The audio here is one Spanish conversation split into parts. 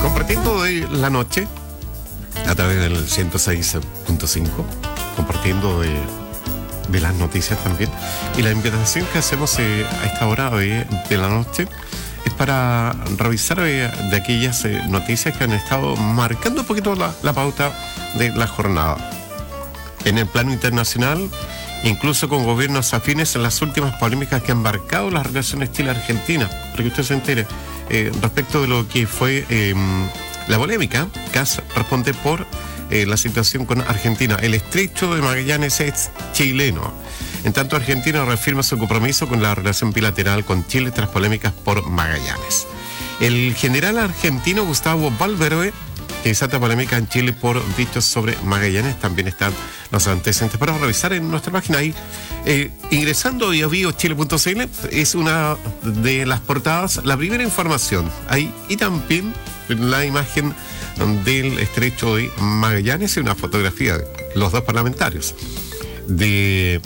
compartiendo de la noche a través del 106.5, compartiendo de las noticias también. Y la invitación que hacemos a esta hora de la noche es para revisar de aquellas noticias que han estado marcando un poquito la pauta de la jornada. En el plano internacional, incluso con gobiernos afines en las últimas polémicas que han marcado las relaciones Chile-Argentina, para que usted se entere respecto de lo que fue la polémica. Kass responde por la situación con Argentina. El estrecho de Magallanes es chileno. En tanto, Argentina reafirma su compromiso con la relación bilateral con Chile tras polémicas por Magallanes. El general argentino Gustavo Valverde, que desata polémica en Chile por dichos sobre Magallanes, también están los antecedentes para revisar en nuestra página ahí. Ingresando a biochile.cl es una de las portadas, la primera información ahí, y también la imagen del estrecho de Magallanes y una fotografía de los dos parlamentarios. De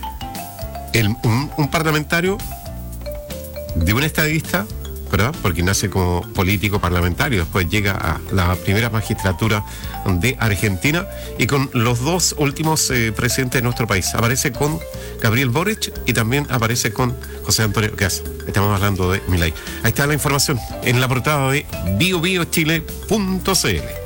un parlamentario, de un estadista, ¿verdad? Porque nace como político parlamentario, después llega a la primera magistratura de Argentina, y con los dos últimos presidentes de nuestro país. Aparece con Gabriel Boric y también aparece con José Antonio Kass. Estamos hablando de Milei. Ahí está la información en la portada de biobiochile.cl.